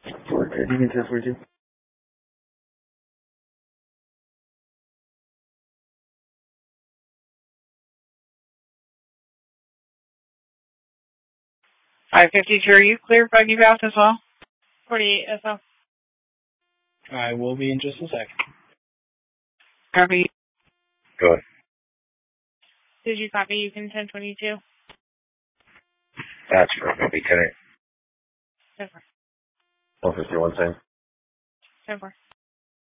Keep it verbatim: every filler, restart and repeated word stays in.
You can ten forty-two. five fifty-two, are you clear buggy bath as well? forty-eight as well. I will be in just a second. Copy. Go ahead. Did you copy? You can ten twenty-two. That's for maybe ten eight. ten four. one fifty-one, same. ten four.